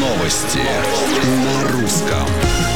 Новости на русском.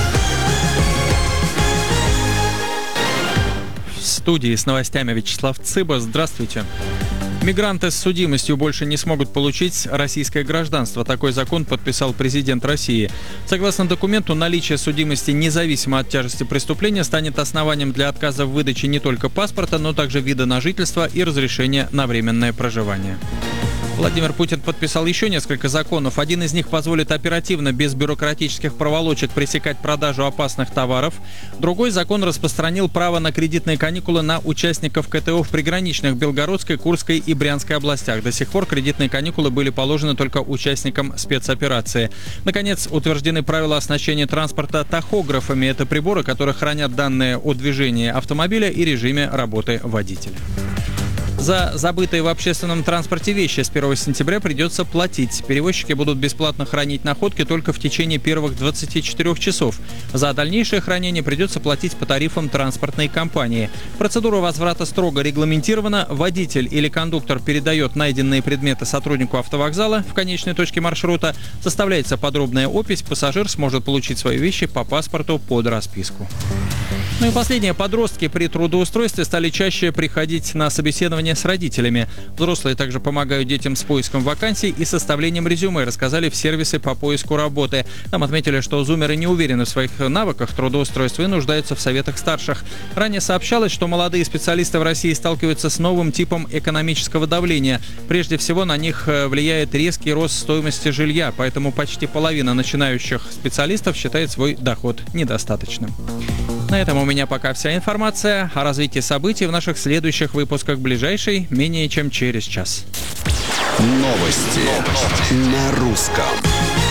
В студии с новостями Вячеслав Цыба. Здравствуйте. Мигранты с судимостью больше не смогут получить российское гражданство. Такой закон подписал президент России. Согласно документу, наличие судимости, независимо от тяжести преступления, станет основанием для отказа в выдаче не только паспорта, но также вида на жительство и разрешения на временное проживание. Владимир Путин подписал еще несколько законов. Один из них позволит оперативно, без бюрократических проволочек, пресекать продажу опасных товаров. Другой закон распространил право на кредитные каникулы на участников КТО в приграничных Белгородской, Курской и Брянской областях. До сих пор кредитные каникулы были положены только участникам спецоперации. Наконец, утверждены правила оснащения транспорта тахографами. Это приборы, которые хранят данные о движении автомобиля и режиме работы водителя. За забытые в общественном транспорте вещи с 1 сентября придется платить. Перевозчики будут бесплатно хранить находки только в течение первых 24 часов. За дальнейшее хранение придется платить по тарифам транспортной компании. Процедура возврата строго регламентирована. Водитель или кондуктор передает найденные предметы сотруднику автовокзала в конечной точке маршрута. Составляется подробная опись. Пассажир сможет получить свои вещи по паспорту под расписку. Ну и последнее. Подростки при трудоустройстве стали чаще приходить на собеседование с родителями. Взрослые также помогают детям с поиском вакансий и составлением резюме, рассказали в сервисе по поиску работы. Там отметили, что зумеры не уверены в своих навыках трудоустройства и нуждаются в советах старших. Ранее сообщалось, что молодые специалисты в России сталкиваются с новым типом экономического давления. Прежде всего на них влияет резкий рост стоимости жилья, поэтому почти половина начинающих специалистов считает свой доход недостаточным. На этом у меня пока вся информация. О развитии событий в наших следующих выпусках, ближайшей менее чем через час. Новости на русском.